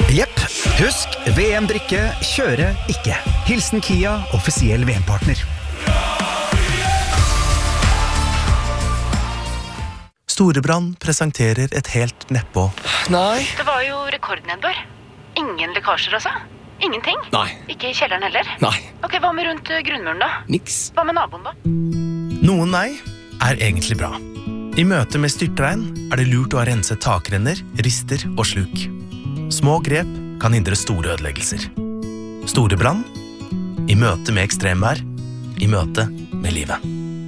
Jepp, husk, VM-drikke, kjøre ikke. Hilsen Kia, offisiell VM-partner. Storebrand presenterer et helt neppå. Nei. Det var jo rekordnedbør. Ingen lekkasjer altså? Ingenting? Nei. Ikke i kjelleren heller? Nei. Ok, hva med rundt grunnmuren da? Niks. Hva med naboen da? Noen nei er egentlig bra. I møte med styrtregn er det lurt å ha renset takrenner, rister og sluk. Små grep kan hindre store ødeleggelser. Storebrand, i møte med ekstremvær, i møte med livet.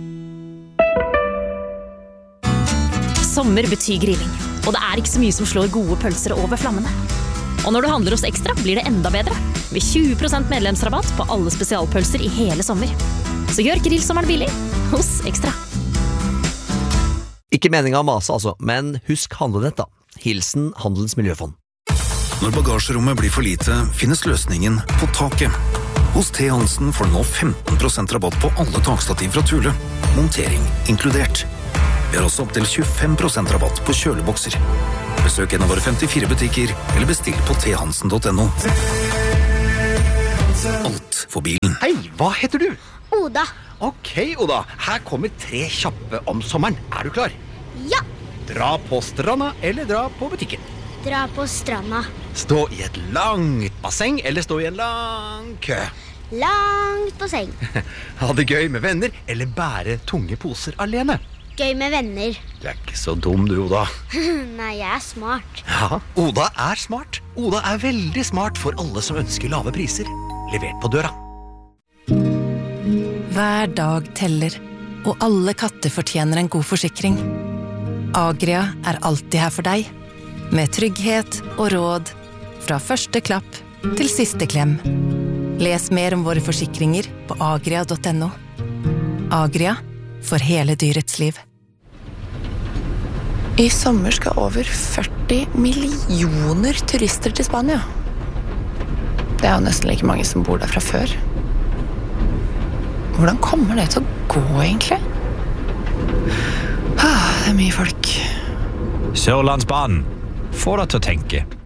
Sommer betyr grilling, og det er ikke så mye som slår gode pølser over flammene. Og når du handler hos Ekstra, blir det enda bedre, med 20% medlemsrabatt på alle spesialpølser i hele sommer. Så gjør grillsommeren billig hos Ekstra. Ikke meningen å mase altså, men husk handlenett da. Hilsen Handelens Miljøfond. Når bagasjerommet blir for lite, finnes løsningen på taket. Hos T. Hansen får du nå 15% rabatt på alle takstativ fra Thule. Montering inkludert. Vi har også opp til 25% rabatt på kjølebokser. Besøk en av våre 54 butikker, eller bestill på thansen.no. Alt for bilen. Hei, hva heter du? Oda. Ok, Oda, her kommer 3 kjappe om sommeren. Er du klar? Ja. Dra på stranda eller dra på butikken? Dra på stranda. Stå i et langt basseng eller stå i en lang kø? Langt på seng. Ha det gøy med venner eller bære tunge poser alene? Gøy med venner. Du er ikke så dum du, Oda. Nei, jeg er smart. Ja, Oda er smart. Oda er veldig smart for alle som ønsker lave priser. Levert på døra. Hver dag teller, og alle katter fortjener en god forsikring. Agria er alltid her for deg, med trygghet og råd, fra første klapp til siste klem. Les mer om våre forsikringer på agria.no. Agria, for hele dyrets liv. I sommer skal over 40 millioner turister til Spania. Det er jo nesten like mange som bor der fra før. Hvordan kommer det til å gå, egentlig? Det er mye folk. Sørlandsbanen får deg til å tenke.